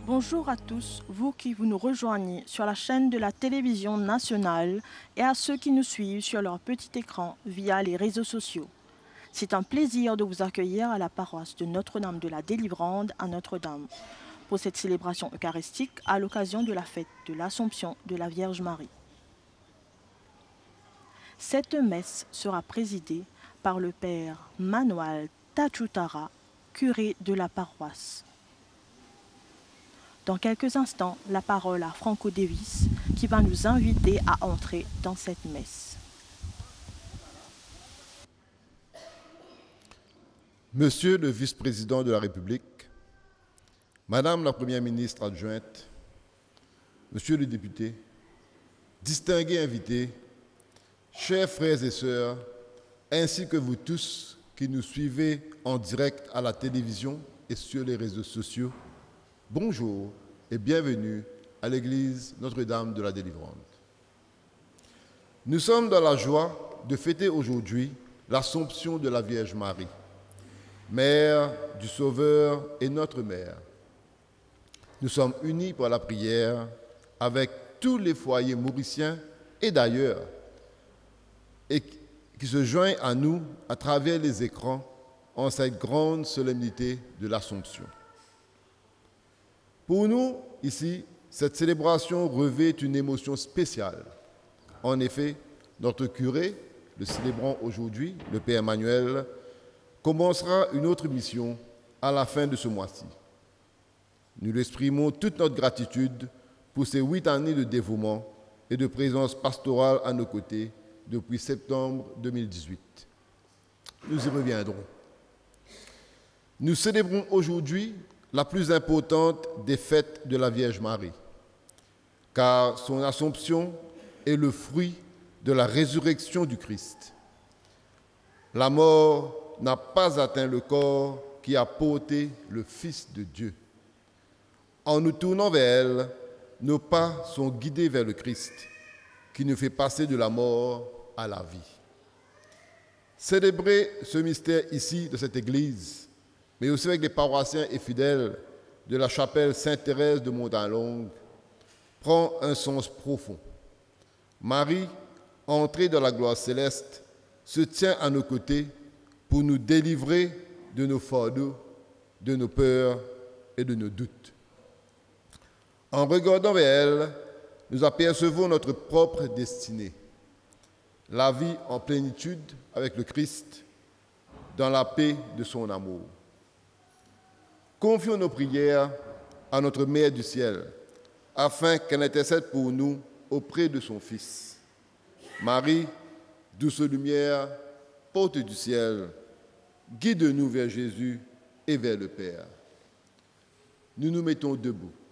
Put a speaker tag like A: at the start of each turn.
A: Bonjour à tous, vous nous rejoignez sur la chaîne de la télévision nationale et à ceux qui nous suivent sur leur petit écran via les réseaux sociaux. C'est un plaisir de vous accueillir à la paroisse de Notre-Dame de la Délivrande à Notre-Dame pour cette célébration eucharistique à l'occasion de la fête de l'Assomption de la Vierge Marie. Cette messe sera présidée par le Père Manuel Tachutara, curé de la paroisse. Dans quelques instants, la parole à Franco Davis qui va nous inviter à entrer dans cette messe.
B: Monsieur le vice-président de la République, Madame la Première ministre adjointe, Monsieur le député, distingués invités, chers frères et sœurs, ainsi que vous tous qui nous suivez en direct à la télévision et sur les réseaux sociaux, bonjour et bienvenue à l'église Notre-Dame de la Délivrande. Nous sommes dans la joie de fêter aujourd'hui l'Assomption de la Vierge Marie, Mère du Sauveur et notre Mère. Nous sommes unis par la prière avec tous les foyers mauriciens et d'ailleurs, et qui se joignent à nous à travers les écrans en cette grande solennité de l'Assomption. Pour nous, ici, cette célébration revêt une émotion spéciale. En effet, notre curé, le célébrant aujourd'hui, le Père Emmanuel, commencera une autre mission à la fin de ce mois-ci. Nous lui exprimons toute notre gratitude pour ces 8 années de dévouement et de présence pastorale à nos côtés depuis septembre 2018. Nous y reviendrons. Nous célébrons aujourd'hui la plus importante des fêtes de la Vierge Marie, car son Assomption est le fruit de la résurrection du Christ. La mort n'a pas atteint le corps qui a porté le Fils de Dieu. En nous tournant vers elle, nos pas sont guidés vers le Christ, qui nous fait passer de la mort à la vie. Célébrer ce mystère ici, de cette église, mais aussi avec les paroissiens et fidèles de la chapelle Sainte-Thérèse de Montalonge, prend un sens profond. Marie, entrée dans la gloire céleste, se tient à nos côtés pour nous délivrer de nos fardeaux, de nos peurs et de nos doutes. En regardant vers elle, nous apercevons notre propre destinée, la vie en plénitude avec le Christ, dans la paix de son amour. Confions nos prières à notre Mère du ciel, afin qu'elle intercède pour nous auprès de son Fils. Marie, douce lumière, porte du ciel, guide-nous vers Jésus et vers le Père. Nous nous mettons debout.